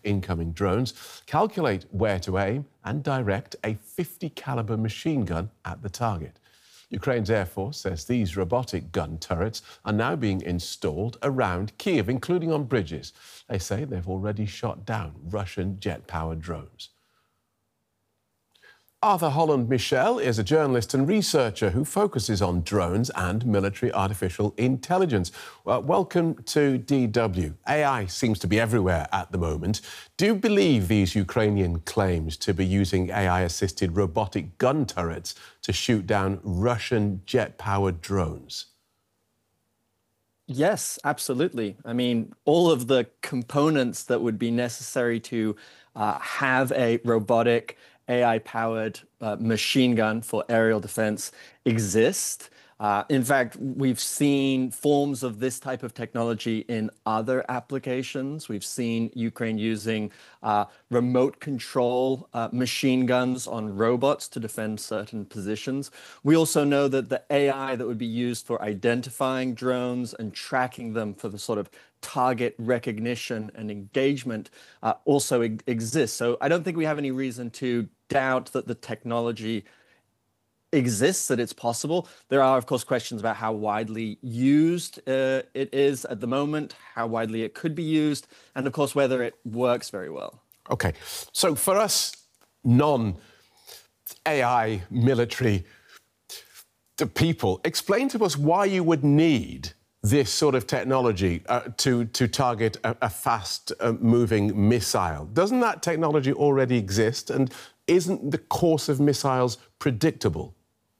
incoming drones, calculate where to aim and direct a 50 caliber machine gun at the target. Ukraine's Air Force says these robotic gun turrets are now being installed around Kyiv, including on bridges. They say they've already shot down Russian jet-powered drones. Arthur Holland Michel is a journalist and researcher who focuses on drones and military artificial intelligence. Well, welcome to DW. AI seems to be everywhere at the moment. Do you believe these Ukrainian claims to be using AI-assisted robotic gun turrets to shoot down Russian jet-powered drones? Yes, absolutely. I mean, all of the components that would be necessary to have a robotic AI-powered machine gun for aerial defense exist. In fact, we've seen forms of this type of technology in other applications. We've seen Ukraine using remote control machine guns on robots to defend certain positions. We also know that the AI that would be used for identifying drones and tracking them for the sort of target recognition and engagement also exists. So I don't think we have any reason to doubt that the technology exists, that it's possible. There are, of course, questions about how widely used it is at the moment, how widely it could be used, and of course, whether it works very well. OK, so for us non-AI military people, explain to us why you would need this sort of technology to target a fast-moving missile. Doesn't that technology already exist? And isn't the course of missiles predictable?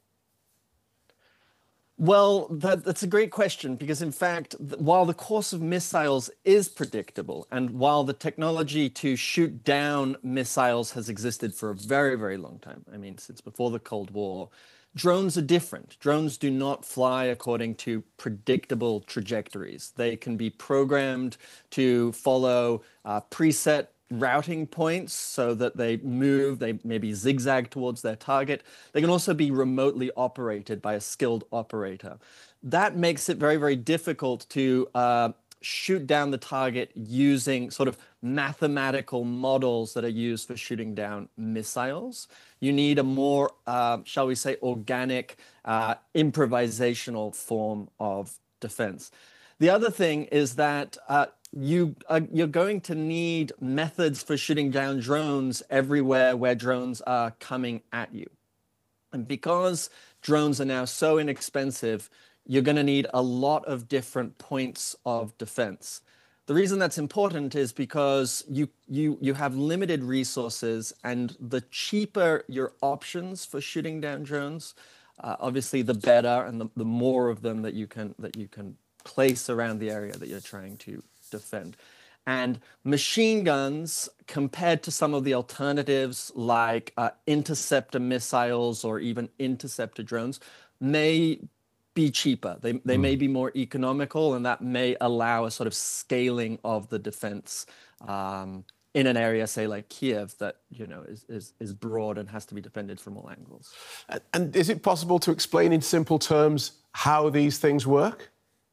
Well, that's a great question, because in fact, while the course of missiles is predictable, and while the technology to shoot down missiles has existed for a very, very long time, I mean, since before the Cold War, drones are different. Drones do not fly according to predictable trajectories. They can be programmed to follow preset routing points so that they move, they maybe zigzag towards their target. They can also be remotely operated by a skilled operator. That makes it very, very difficult to shoot down the target using sort of mathematical models that are used for shooting down missiles. You need a more, shall we say, organic, improvisational form of defense. The other thing is that you're going to need methods for shooting down drones everywhere where drones are coming at you. And because drones are now so inexpensive, you're going to need a lot of different points of defense. The reason that's important is because you have limited resources, and the cheaper your options for shooting down drones, obviously the better, and the more of them that you can place around the area that you're trying to defend. And machine guns, compared to some of the alternatives like interceptor missiles or even interceptor drones, may be cheaper. They may be more economical, and that may allow a sort of scaling of the defense in an area, say, like Kiev, that is broad and has to be defended from all angles. And is it possible to explain in simple terms how these things work?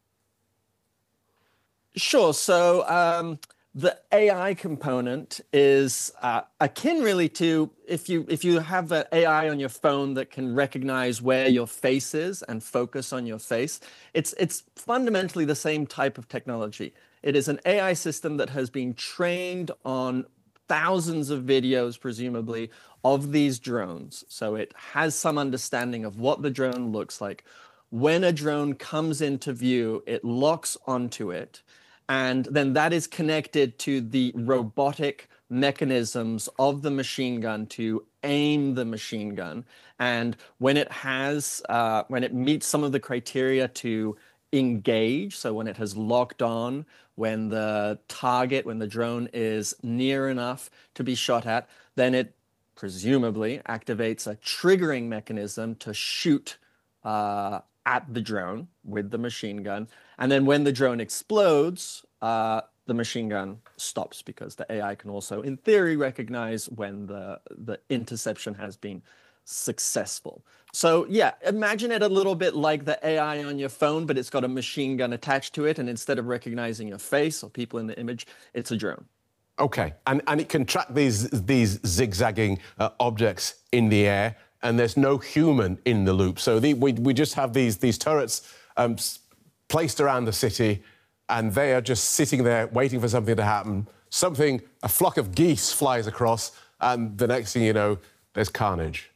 Sure. So the AI component is akin really to if you have an AI on your phone that can recognize where your face is and focus on your face. It's fundamentally the same type of technology. It is an AI system that has been trained on thousands of videos, presumably, of these drones. So it has some understanding of what the drone looks like. When a drone comes into view, it locks onto it. And then that is connected to the robotic mechanisms of the machine gun to aim the machine gun. And when it meets some of the criteria to engage, so when it has locked on, when the drone is near enough to be shot at, then it presumably activates a triggering mechanism to shoot at the drone with the machine gun. And then when the drone explodes, the machine gun stops, because the AI can also, in theory, recognize when the interception has been successful. So yeah, imagine it a little bit like the AI on your phone, but it's got a machine gun attached to it. And instead of recognizing your face or people in the image, it's a drone. Okay, and it can track these zigzagging objects in the air, and there's no human in the loop. So we just have these turrets placed around the city, and they are just sitting there waiting for something to happen. A flock of geese flies across, and the next thing you know, there's carnage.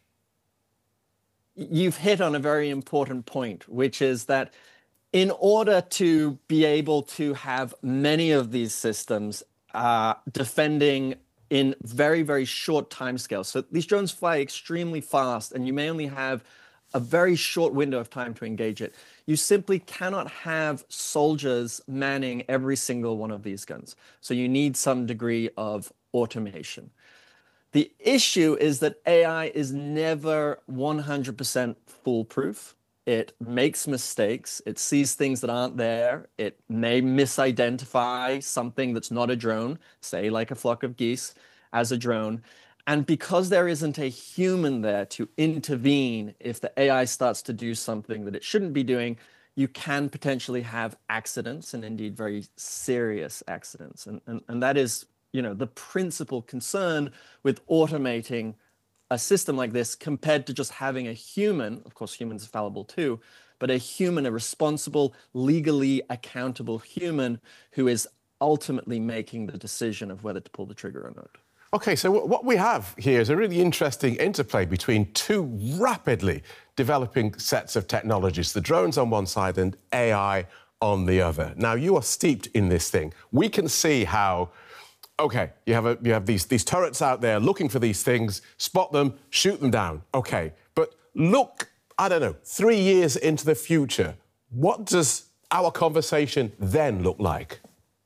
You've hit on a very important point, which is that in order to be able to have many of these systems defending in very, very short timescales. So these drones fly extremely fast, and you may only have a very short window of time to engage it. You simply cannot have soldiers manning every single one of these guns. So you need some degree of automation. The issue is that AI is never 100% foolproof. It makes mistakes. It sees things that aren't there. It may misidentify something that's not a drone, say like a flock of geese, as a drone. And because there isn't a human there to intervene if the AI starts to do something that it shouldn't be doing, you can potentially have accidents, and indeed very serious accidents. And that is, the principal concern with automating a system like this compared to just having a human. Of course, humans are fallible too, but a responsible, legally accountable human who is ultimately making the decision of whether to pull the trigger or not. Okay, so what we have here is a really interesting interplay between two rapidly developing sets of technologies, the drones on one side and AI on the other. Now, you are steeped in this thing. We can see how, okay, you have these turrets out there looking for these things, spot them, shoot them down. Okay, but look, I don't know, 3 years into the future, what does our conversation then look like?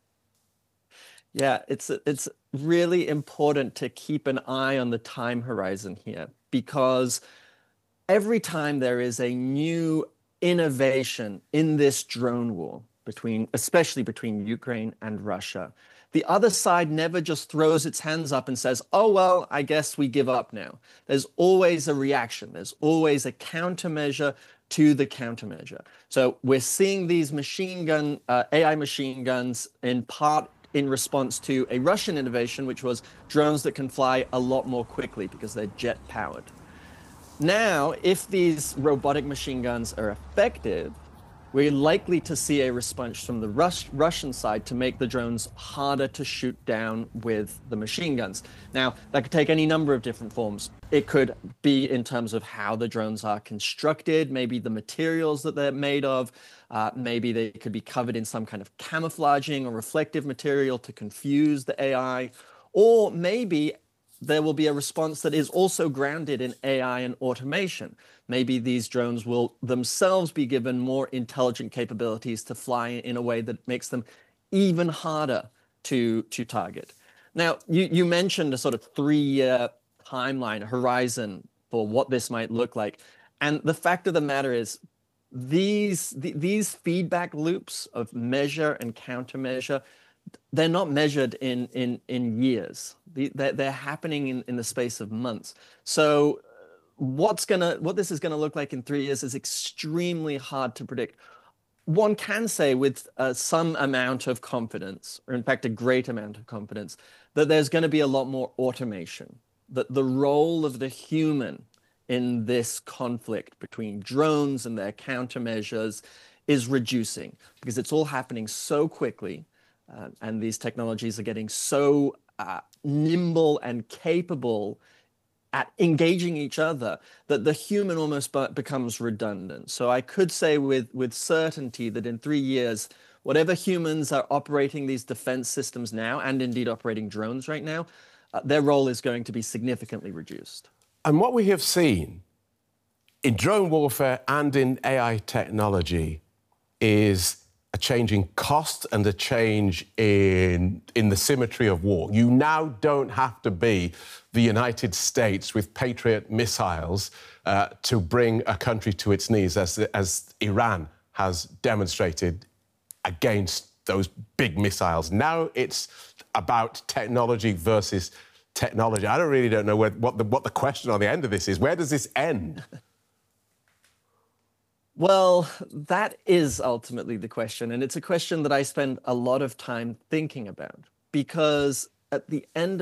Yeah, it's really important to keep an eye on the time horizon here, because every time there is a new innovation in this drone war, especially between Ukraine and Russia, the other side never just throws its hands up and says, oh, well, I guess we give up now. There's always a reaction. There's always a countermeasure to the countermeasure. So we're seeing these AI machine guns in part in response to a Russian innovation, which was drones that can fly a lot more quickly because they're jet powered. Now, if these robotic machine guns are effective, we're likely to see a response from the Russian side to make the drones harder to shoot down with the machine guns. Now, that could take any number of different forms. It could be in terms of how the drones are constructed, maybe the materials that they're made of, maybe they could be covered in some kind of camouflaging or reflective material to confuse the AI, or maybe there will be a response that is also grounded in AI and automation. Maybe these drones will themselves be given more intelligent capabilities to fly in a way that makes them even harder to target. Now, you mentioned a sort of 3-year timeline horizon for what this might look like. And the fact of the matter is, these feedback loops of measure and countermeasure, they're not measured in years. They're happening in the space of months. So what this is gonna look like in 3 years is extremely hard to predict. One can say with some amount of confidence, or in fact a great amount of confidence, that there's going to be a lot more automation. That the role of the human in this conflict between drones and their countermeasures is reducing, because it's all happening so quickly. And these technologies are getting so nimble and capable at engaging each other that the human almost becomes redundant. So I could say with certainty that in 3 years, whatever humans are operating these defense systems now, and indeed operating drones right now, their role is going to be significantly reduced. And what we have seen in drone warfare and in AI technology is a change in cost and a change in the symmetry of war. You now don't have to be the United States with Patriot missiles to bring a country to its knees, as Iran has demonstrated against those big missiles. Now it's about technology versus technology. I don't know what the question on the end of this is. Where does this end? Well, that is ultimately the question. And it's a question that I spend a lot of time thinking about, because at the end